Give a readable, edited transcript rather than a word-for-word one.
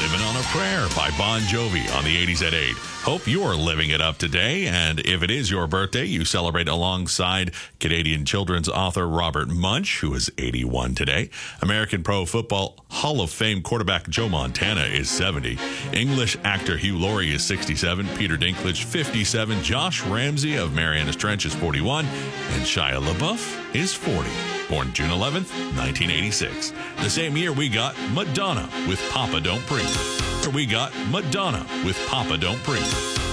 Living on a Prayer by Bon Jovi on the 80s at 8. Hope you're living it up today, and if it is your birthday, you celebrate alongside Canadian children's author Robert Munsch, who is 81 today. American Pro Football Hall of Fame quarterback Joe Montana is 70. English actor Hugh Laurie is 67. Peter Dinklage, 57. Josh Ramsey of Marianas Trench is 41. And Shia LaBeouf is 40. Born June 11th, 1986. The same year, we got Madonna with Papa Don't Preach. We got Madonna with Papa Don't Preach.